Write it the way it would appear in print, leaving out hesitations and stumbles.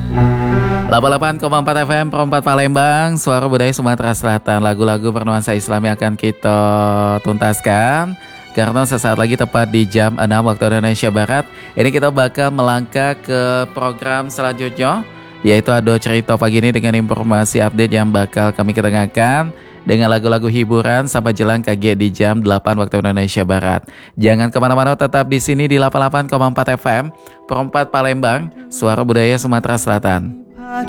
88,4 FM Perempat Palembang, suara budaya Sumatera Selatan. Lagu-lagu bernuansa Islami akan kita tuntaskan karena sesaat lagi tepat di jam 6 waktu Indonesia Barat. Ini kita bakal melangkah ke program selanjutnya, yaitu Ado Cerita pagi ini dengan informasi update yang bakal kami ketengahkan dengan lagu-lagu hiburan sampai jelang KG di jam 8 waktu Indonesia Barat. Jangan kemana-mana, tetap di sini di 88,4 FM Perempat Palembang, suara budaya Sumatera Selatan.